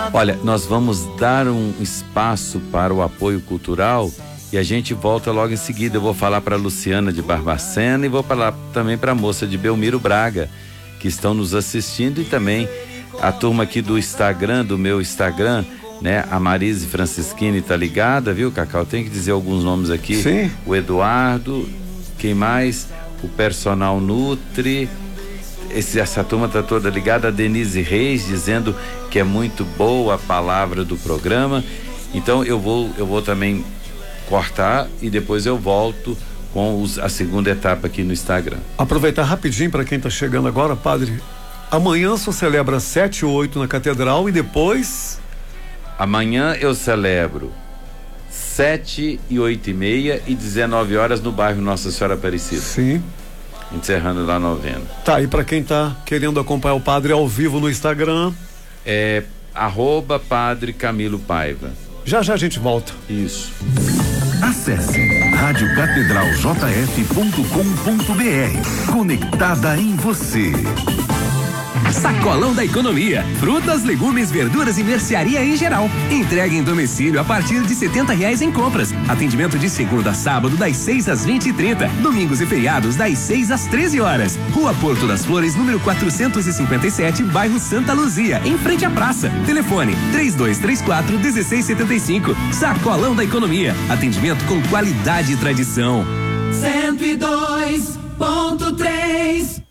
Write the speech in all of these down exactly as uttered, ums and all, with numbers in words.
Olha, nós vamos dar um espaço para o apoio cultural e a gente volta logo em seguida. Eu vou falar para a Luciana de Barbacena e vou falar também para a moça de Belmiro Braga, que estão nos assistindo, e também a turma aqui do Instagram, do meu Instagram, né? A Marise Francisquini tá ligada, viu, Cacau? Tem que dizer alguns nomes aqui. Sim. O Eduardo, quem mais? O Personal Nutri. Esse, essa turma tá toda ligada. A Denise Reis dizendo que é muito boa a palavra do programa. Então eu vou, eu vou também cortar e depois eu volto com os, a segunda etapa aqui no Instagram. Aproveitar rapidinho para quem tá chegando agora, padre. Amanhã só celebra sete e oito na Catedral e depois... Amanhã eu celebro sete e oito e meia e dezenove horas no bairro Nossa Senhora Aparecida. Sim. Encerrando lá a novena. Tá, e para quem tá querendo acompanhar o padre ao vivo no Instagram? É arroba Padre Camilo Paiva. Já já a gente volta. Isso. Acesse rádio catedral j f ponto com ponto b r. Conectada em você. Sacolão da Economia. Frutas, legumes, verduras e mercearia em geral. Entrega em domicílio a partir de setenta reais em compras. Atendimento de segunda a sábado das seis às vinte e trinta. Domingos e feriados das seis às treze horas. Rua Porto das Flores, número quatrocentos e cinquenta e sete, bairro Santa Luzia, em frente à praça. Telefone três dois três quatro, um seis sete cinco. Sacolão da Economia. Atendimento com qualidade e tradição. cento e dois ponto três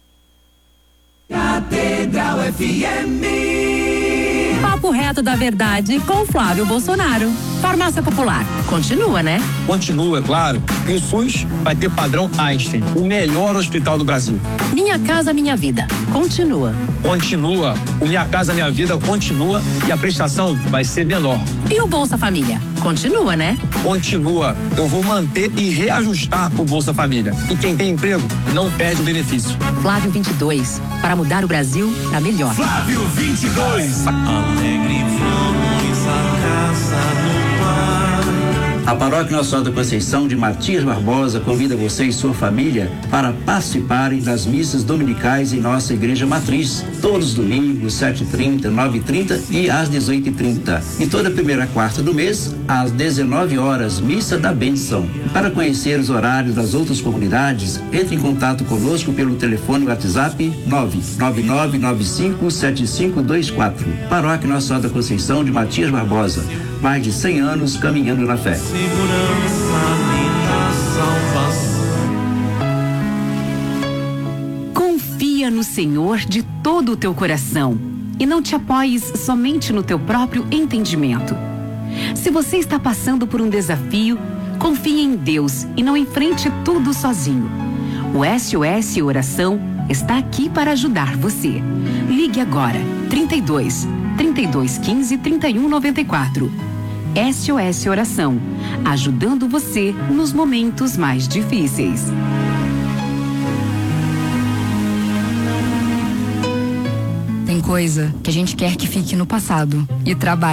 Catedral F M. Papo reto da verdade com Flávio Bolsonaro. Farmácia Popular. Continua, né? Continua, é claro. E o SUS vai ter padrão Einstein, o melhor hospital do Brasil. Minha Casa Minha Vida. Continua. Continua. O Minha Casa Minha Vida continua e a prestação vai ser menor. E o Bolsa Família? Continua, né? Continua. Eu vou manter e reajustar o Bolsa Família. E quem tem emprego não perde o benefício. Flávio vinte e dois. Para mudar o Brasil para melhor. Flávio vinte e dois. Alegre vamos a casa no A Paróquia Nossa Senhora da Conceição de Matias Barbosa convida você e sua família para participarem das missas dominicais em nossa igreja matriz, todos os domingos, sete e trinta, nove e trinta e às dezoito e trinta. E toda primeira quarta do mês, às dezenove horas, missa da bênção. Para conhecer os horários das outras comunidades, entre em contato conosco pelo telefone WhatsApp nove nove nove nove cinco sete cinco dois quatro. Paróquia Nossa Senhora da Conceição de Matias Barbosa. Mais de cem anos caminhando na fé. segurança, minha salvação. Confia no Senhor de todo o teu coração e não te apoies somente no teu próprio entendimento. Se você está passando por um desafio, confie em Deus e não enfrente tudo sozinho. O S O S Oração está aqui para ajudar você. Ligue agora, trinta e dois, trinta e dois, quinze, trinta e um, noventa e quatro. S O S Oração, ajudando você nos momentos mais difíceis. Tem coisa que a gente quer que fique no passado e trabalha